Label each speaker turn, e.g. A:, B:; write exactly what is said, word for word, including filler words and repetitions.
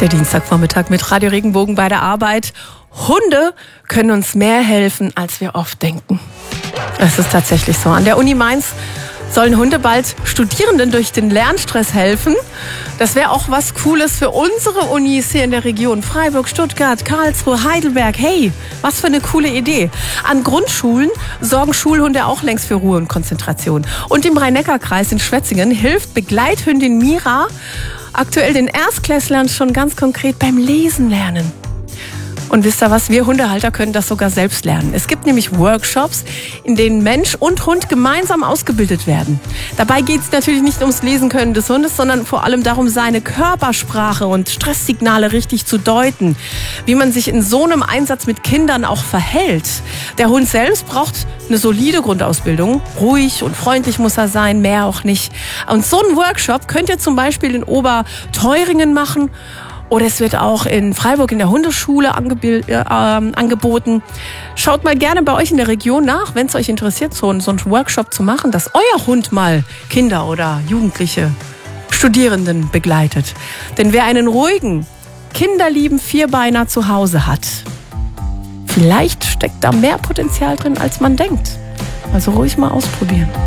A: Der Dienstagvormittag mit Radio Regenbogen bei der Arbeit. Hunde können uns mehr helfen, als wir oft denken. Das ist tatsächlich so. An der Uni Mainz sollen Hunde bald Studierenden durch den Lernstress helfen. Das wäre auch was Cooles für unsere Unis hier in der Region. Freiburg, Stuttgart, Karlsruhe, Heidelberg. Hey, was für eine coole Idee. An Grundschulen sorgen Schulhunde auch längst für Ruhe und Konzentration. Und im Rhein-Neckar-Kreis in Schwetzingen hilft Begleithündin Mira aktuell den Erstklässlern schon ganz konkret beim Lesen lernen. Und wisst ihr was, wir Hundehalter können das sogar selbst lernen. Es gibt nämlich Workshops, in denen Mensch und Hund gemeinsam ausgebildet werden. Dabei geht es natürlich nicht ums Lesen können des Hundes, sondern vor allem darum, seine Körpersprache und Stresssignale richtig zu deuten. Wie man sich in so einem Einsatz mit Kindern auch verhält. Der Hund selbst braucht eine solide Grundausbildung. Ruhig und freundlich muss er sein, mehr auch nicht. Und so einen Workshop könnt ihr zum Beispiel in Oberteuringen machen. Oder es wird auch in Freiburg in der Hundeschule angebil- äh, angeboten. Schaut mal gerne bei euch in der Region nach, wenn es euch interessiert, so, so einen Workshop zu machen, dass euer Hund mal Kinder oder Jugendliche, Studierenden begleitet. Denn wer einen ruhigen, kinderlieben Vierbeiner zu Hause hat, vielleicht steckt da mehr Potenzial drin, als man denkt. Also ruhig mal ausprobieren.